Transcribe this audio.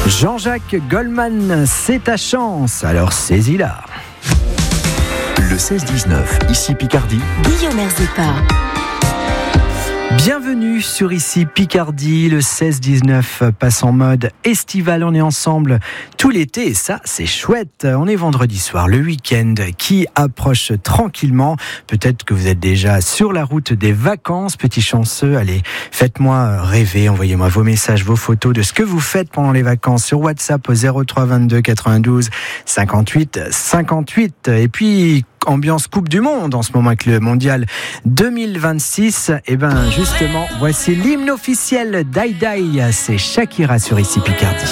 Jean-Jacques Goldman, c'est ta chance, alors saisis-la. Le 16-19, ici Picardie. Guillaume Erzepa. Bienvenue sur Ici Picardie, le 16-19 passe en mode estival, on est ensemble tout l'été et ça c'est chouette. On est vendredi soir, le week-end qui approche tranquillement. Peut-être que vous êtes déjà sur la route des vacances, petits chanceux. Allez, faites-moi rêver, envoyez-moi vos messages, vos photos de ce que vous faites pendant les vacances sur WhatsApp au 03 22 92 58 58. Et puis ambiance Coupe du Monde en ce moment avec le Mondial 2026. Et ben justement, voici l'hymne officiel d'Aïdaï. C'est Shakira sur Ici Picardie.